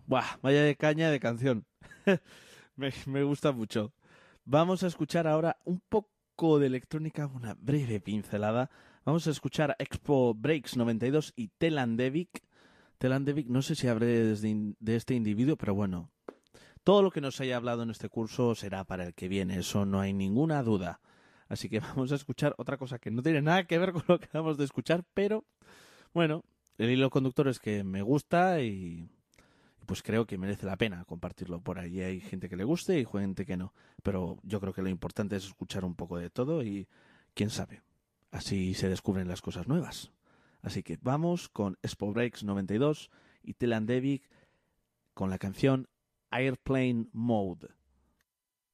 Buah, vaya de caña de canción. Me gusta mucho. Vamos a escuchar ahora un poco de electrónica, una breve pincelada. Vamos a escuchar Expo Breaks 92 y Telandevic. Telandevic, no sé si habré de este individuo, pero bueno, todo lo que nos haya hablado en este curso será para el que viene, eso no hay ninguna duda. Así que vamos a escuchar otra cosa que no tiene nada que ver con lo que acabamos de escuchar, pero bueno, el hilo conductor es que me gusta y pues creo que merece la pena compartirlo por ahí. Hay gente que le guste y gente que no, pero yo creo que lo importante es escuchar un poco de todo y quién sabe, así se descubren las cosas nuevas. Así que vamos con Expo Breaks 92 y Telan Devic con la canción Airplane Mode.